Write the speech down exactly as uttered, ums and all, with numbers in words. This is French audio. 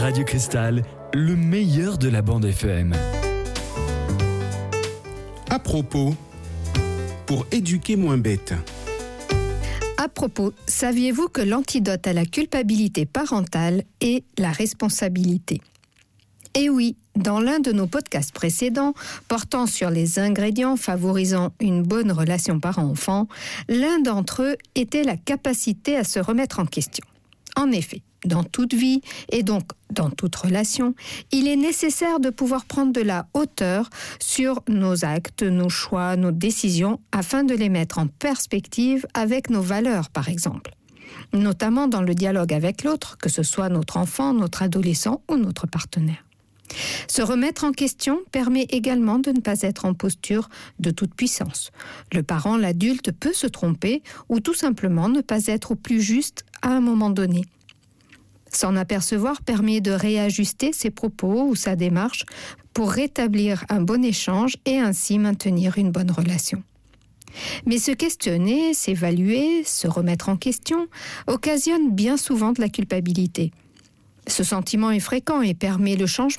Radio Cristal, le meilleur de la bande F M. À propos, pour éduquer moins bête. À propos, saviez-vous que l'antidote à la culpabilité parentale est la responsabilité ? Et oui, dans l'un de nos podcasts précédents, portant sur les ingrédients favorisant une bonne relation parent-enfant, l'un d'entre eux était la capacité à se remettre en question. En effet, dans toute vie et donc dans toute relation, il est nécessaire de pouvoir prendre de la hauteur sur nos actes, nos choix, nos décisions, afin de les mettre en perspective avec nos valeurs, par exemple. Notamment dans le dialogue avec l'autre, que ce soit notre enfant, notre adolescent ou notre partenaire. Se remettre en question permet également de ne pas être en posture de toute puissance. Le parent, l'adulte, peut se tromper ou tout simplement ne pas être au plus juste à un moment donné. S'en apercevoir permet de réajuster ses propos ou sa démarche pour rétablir un bon échange et ainsi maintenir une bonne relation. Mais se questionner, s'évaluer, se remettre en question occasionne bien souvent de la culpabilité. Ce sentiment est fréquent et permet le changement